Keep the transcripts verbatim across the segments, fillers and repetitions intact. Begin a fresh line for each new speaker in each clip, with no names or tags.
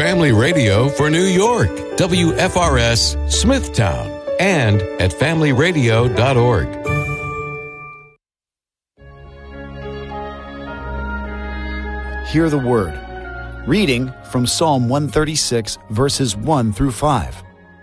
Family Radio for New York, W F R S Smithtown, and at family radio dot org.
Hear the word. Reading from Psalm one thirty-six, verses one through five.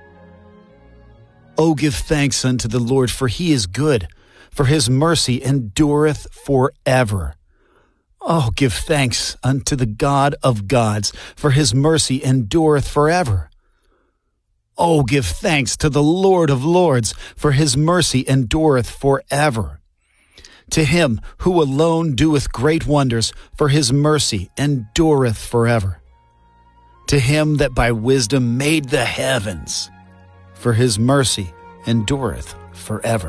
O give thanks unto the Lord, for he is good, for his mercy endureth forever. Oh, give thanks unto the God of gods, for his mercy endureth forever. Oh, give thanks to the Lord of lords, for his mercy endureth forever. To him who alone doeth great wonders, for his mercy endureth forever. To him that by wisdom made the heavens, for his mercy endureth forever.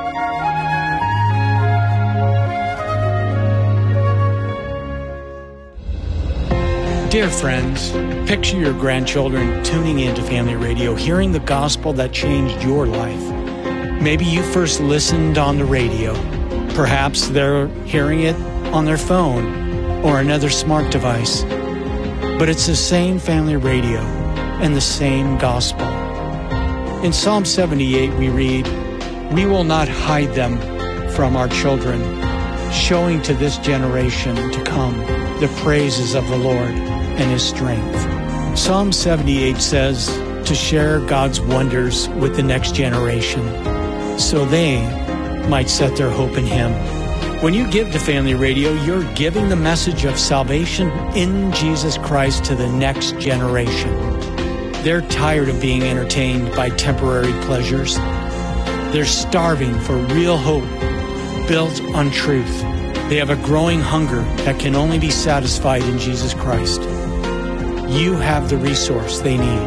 Dear friends, picture your grandchildren tuning into Family Radio, hearing the gospel that changed your life. Maybe you first listened on the radio. Perhaps they're hearing it on their phone or another smart device. But it's the same Family Radio and the same gospel. In Psalm seventy-eight we read, "We will not hide them from our children, showing to this generation to come the praises of the Lord and his strength." Psalm seventy-eight says to share God's wonders with the next generation so they might set their hope in him. When you give to Family Radio, you're giving the message of salvation in Jesus Christ to the next generation. They're tired of being entertained by temporary pleasures. They're starving for real hope built on truth. They have a growing hunger that can only be satisfied in Jesus Christ. You have the resource they need.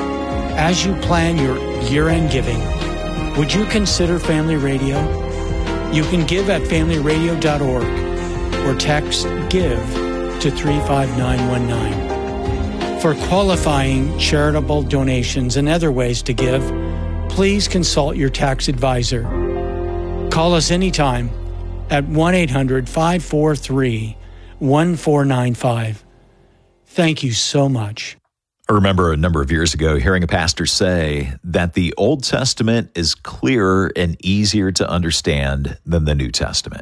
As you plan your year-end giving, would you consider Family Radio? You can give at family radio dot org or text GIVE to three five nine one nine. For qualifying charitable donations and other ways to give, please consult your tax advisor. Call us anytime at one eight hundred five four three one four nine five. Thank you so much.
I remember a number of years ago hearing a pastor say that the Old Testament is clearer and easier to understand than the New Testament.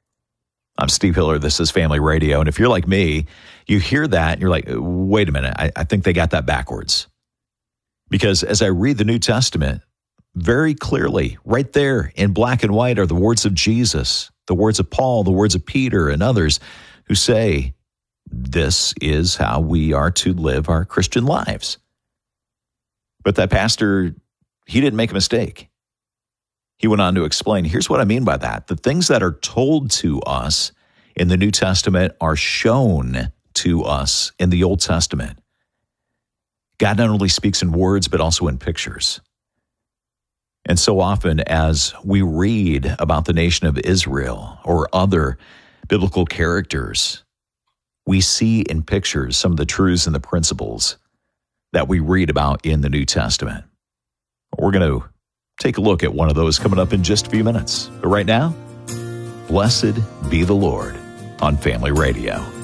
I'm Steve Hiller. This is Family Radio. And if you're like me, you hear that and you're like, wait a minute, I, I think they got that backwards. Because as I read the New Testament, very clearly, right there in black and white are the words of Jesus, the words of Paul, the words of Peter and others who say, this is how we are to live our Christian lives. But that pastor, he didn't make a mistake. He went on to explain, here's what I mean by that. The things that are told to us in the New Testament are shown to us in the Old Testament. God not only speaks in words, but also in pictures. And so often as we read about the nation of Israel or other biblical characters, we see in pictures some of the truths and the principles that we read about in the New Testament. We're going to take a look at one of those coming up in just a few minutes. But right now, blessed be the Lord on Family Radio.